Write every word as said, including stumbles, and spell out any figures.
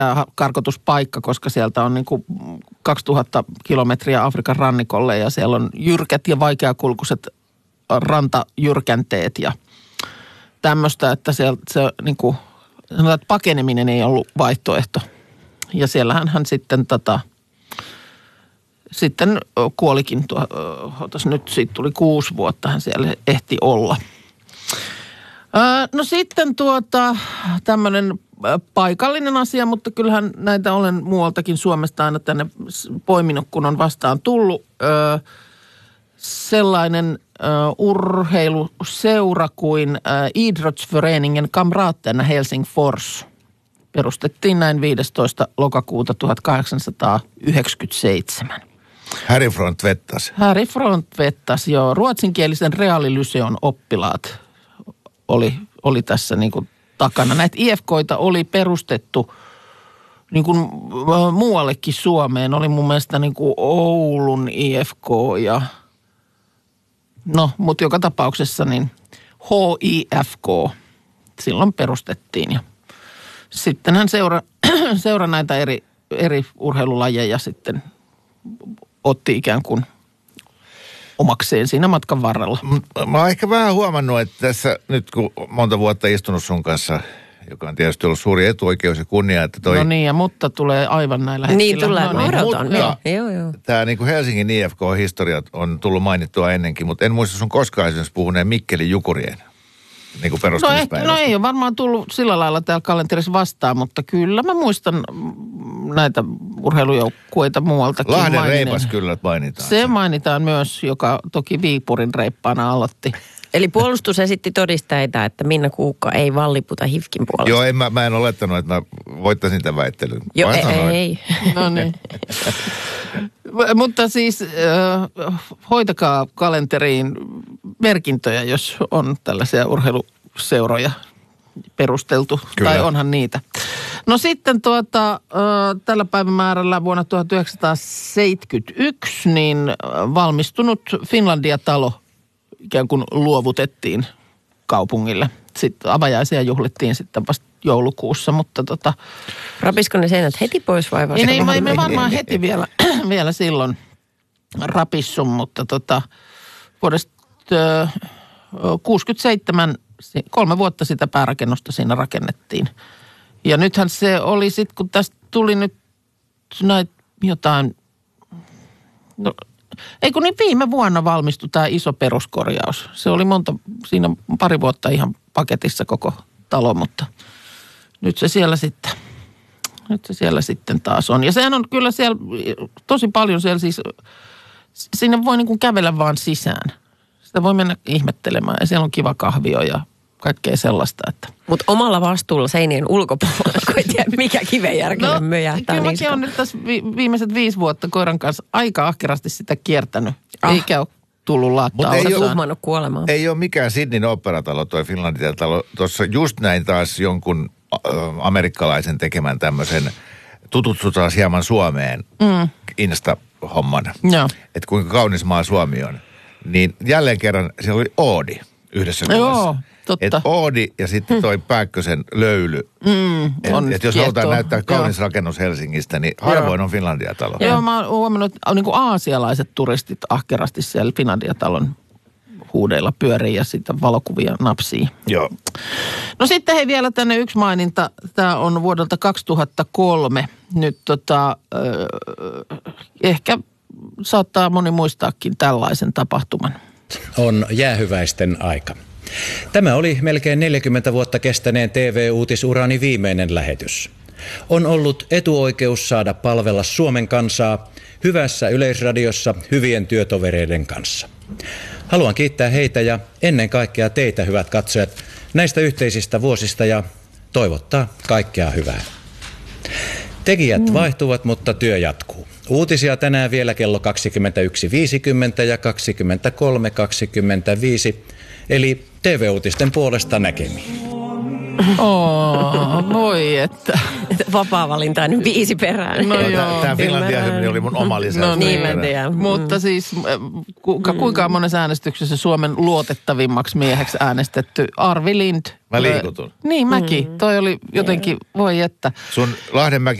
karkotuspaikka, koska sieltä on niin kuin kaksituhatta kilometriä Afrikan rannikolle ja siellä on jyrkät ja vaikeakulkuiset rantajyrkänteet ja tämmöistä, että se, se niin kuin, sanotaan, että pakeneminen ei ollut vaihtoehto. Ja siellähän hän sitten tota, sitten kuolikin, tuo, otas nyt siitä tuli kuusi vuotta hän siellä ehti olla. Öö, no sitten tuota tämmöinen paikallinen asia, mutta kyllähän näitä olen muualtakin Suomesta aina tänne poiminut, kun on vastaan tullut. Öö, sellainen ö, urheiluseura kuin ö, Idrottsföreningen Kamraterna Helsingfors perustettiin näin viidestoista lokakuuta tuhatkahdeksansataayhdeksänkymmentäseitsemän. Harry Front Vettas. Harry Front Vettas, joo. Ruotsinkielisen reaalilyseon oppilaat oli, oli tässä niin kuin takana. Näitä I F K:ita oli perustettu niin kuin muuallekin Suomeen. Oli mun mielestä niin kuin Oulun I F K ja no, mutta joka tapauksessa niin H I F K silloin perustettiin ja sittenhän seura, seura näitä eri, eri urheilulajeja sitten otti ikään kuin omakseen siinä matkan varrella. Mä oon ehkä vähän huomannut, että tässä nyt kun monta vuotta istunut sun kanssa, joka on tietysti ollut suuri etuoikeus ja kunnia, että toi... No niin, ja mutta tulee aivan näillä hetkillä. Niin tulee, no, niin, odotan. mutta, joo, joo, joo. Tämä niin kuin Helsingin I F K-historiat on tullut mainittua ennenkin, mutta en muista sun koskaan esimerkiksi puhuneen Mikkelin Jukurien niin kuin perustamispäivästä. No, no ei ole varmaan tullut sillä lailla täällä kalenterissa vastaan, mutta kyllä mä muistan näitä urheilujoukkueita muualtakin. Lahden maininen. Reipas kyllä mainitaan. Se mainitaan myös, joka toki Viipurin reippaana aloitti. Eli puolustus esitti todisteita, että Minna Kuukka ei valliputa H I F K:n puolesta. Joo, en mä, mä en olettanut, että mä voittaisin tämän väittelyn. Joo, ei, ei. No niin. Mutta siis äh, hoitakaa kalenteriin merkintöjä, jos on tällaisia urheiluseuroja perusteltu. Kyllä. Tai onhan niitä. No sitten tuota, äh, tällä päivämäärällä vuonna tuhatyhdeksänsataaseitsemänkymmentäyksi niin valmistunut Finlandia-talo ikään kuin luovutettiin kaupungille. Sitten avajaisia juhlittiin sitten vasta joulukuussa, mutta tota... Rapisko ne seinät heti pois vai vasta? Ei, ei, me, me varmaan heti vielä, vielä silloin rapissu, mutta tota, vuodesta äh, kuusikymmentäseitsemän, kolme vuotta sitä päärakennusta siinä rakennettiin. Ja nythän se oli sitten, kun tästä tuli nyt näitä jotain... No, ei kun niin viime vuonna valmistui tämä iso peruskorjaus. Se oli monta, siinä pari vuotta ihan paketissa koko talo, mutta nyt se siellä sitten, nyt se siellä sitten taas on. Ja sehän on kyllä siellä tosi paljon siellä siis, sinne voi niin kuin kävellä vaan sisään. Sitä voi mennä ihmettelemään ja siellä on kiva kahvio ja kaikkea sellaista, että... Mutta omalla vastuulla seinien ulkopuolella, kun ei tiedä mikä kivejärkelle no, möjähtää. Kyllä mäkin olen nyt tässä vi- viimeiset viisi vuotta koiran kanssa aika ahkerasti sitä kiertänyt. Ah. Eikä ole tullut laattaa. Ei ole tuhmannut kuolemaan. Ei ole mikään Sydneyn operatalo, toi Finlandia-talo. Tuossa just näin taas jonkun äh, amerikkalaisen tekemän tämmöisen tututsutaan hieman Suomeen mm. Insta-homman. Joo. Että kuinka kaunis maa Suomi on. Niin jälleen kerran siellä oli Oodi yhdessä kuvassa. Joo. Totta. Että Oodi ja sitten toi Pääkkösen löyly. Mm, että et jos halutaan näyttää kaunis Joo. rakennus Helsingistä, niin harvoin Joo. on Finlandia-talo. Joo, mä oon huomannut, että niin kuin aasialaiset turistit ahkerasti siellä Finlandia-talon huudeilla pyörii ja sitten valokuvia napsii. Joo. No sitten hei vielä tänne yksi maininta. Tämä on vuodelta kaksituhattakolme. Nyt tota, äh, ehkä saattaa moni muistaakin tällaisen tapahtuman. On jäähyväisten aika. Tämä oli melkein neljäkymmentä vuotta kestäneen T V-uutisurani viimeinen lähetys. On ollut etuoikeus saada palvella Suomen kansaa hyvässä yleisradiossa hyvien työtovereiden kanssa. Haluan kiittää heitä ja ennen kaikkea teitä, hyvät katsojat, näistä yhteisistä vuosista ja toivottaa kaikkea hyvää. Tekijät mm. vaihtuvat, mutta työ jatkuu. Uutisia tänään vielä kello kaksikymmentäyksi viisikymmentä ja kaksikymmentäkolme kaksikymmentäviisi, eli T V-uutisten puolesta näkemiin. Oh, voi että. Vapaa-valintainen biisi perään. No joo. Tämä Finlandia-hymni oli mun oma lisäys. No niin, mä tiedän. Mutta siis kuinka, kuinka monessa äänestyksessä Suomen luotettavimmaksi mieheksi äänestetty Arvi Lind. Mä liikutun. Niin mäkin. Toi oli jotenkin, voi että. Sun Lahdenmäki